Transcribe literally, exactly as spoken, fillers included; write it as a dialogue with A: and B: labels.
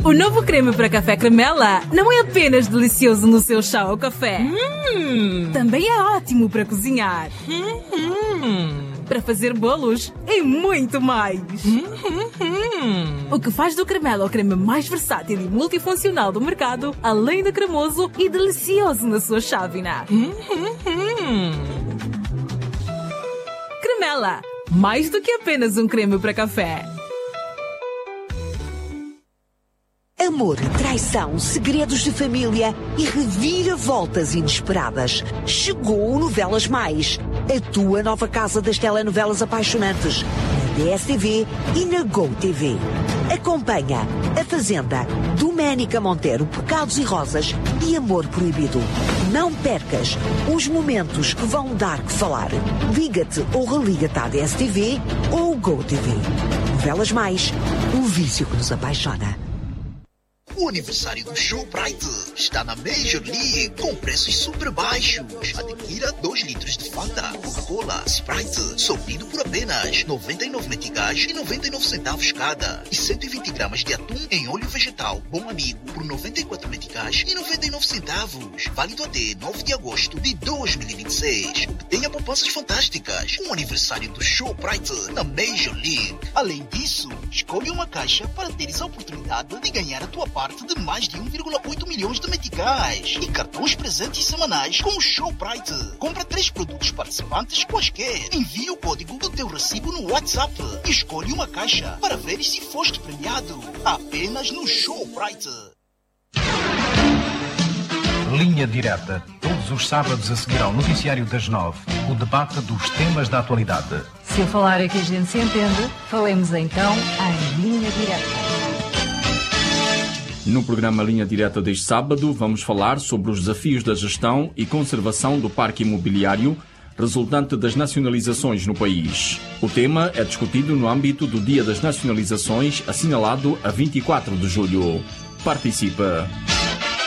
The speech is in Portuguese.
A: O novo creme para café Cremella não é apenas delicioso no seu chá ou café.
B: Hum.
A: Também é ótimo para cozinhar.
B: Hum.
A: Para fazer bolos e muito mais.
B: Hum. Hum.
A: O que faz do Cremella o creme mais versátil e multifuncional do mercado, além de cremoso e delicioso na sua chávena.
B: Hum. Hum.
A: Cremella, mais do que apenas um creme para café.
C: Amor, traição, segredos de família e reviravoltas inesperadas. Chegou o Novelas Mais, a tua nova casa das telenovelas apaixonantes, na D S T V e na GoTV. Acompanha A Fazenda, Doménica Monteiro, Pecados e Rosas e Amor Proibido. Não percas os momentos que vão dar que falar. Liga-te ou religa-te à D S T V ou GoTV. Novelas Mais, o vício que nos apaixona.
D: O aniversário do Showbrite está na Major League com preços super baixos. Adquira dois litros de Fanta, Coca-Cola, Sprite, sortido por apenas noventa e nove meticais e noventa e nove centavos cada. E cento e vinte gramas de atum em óleo vegetal Bom Amigo por noventa e quatro meticais e noventa e nove centavos. Válido até nove de agosto de dois mil e vinte e seis. Obtenha poupanças fantásticas com o aniversário do Showbrite na Major League. Além disso, escolha uma caixa para teres a oportunidade de ganhar a tua parte de mais de um vírgula oito milhões de meticais e cartões presentes semanais com o Showbrite. Compra três produtos participantes quaisquer. Envie o código do teu recibo no WhatsApp e escolhe uma caixa para ver se foste premiado. Apenas no Showbrite.
E: Linha Direta. Todos os sábados a seguir ao noticiário das nove. O debate dos temas da atualidade.
F: Se eu falar é que a gente se entende, falemos então em Linha Direta.
G: No programa Linha Direta deste sábado, vamos falar sobre os desafios da gestão e conservação do parque imobiliário resultante das nacionalizações no país. O tema é discutido no âmbito do Dia das Nacionalizações, assinalado a vinte e quatro de julho. Participa!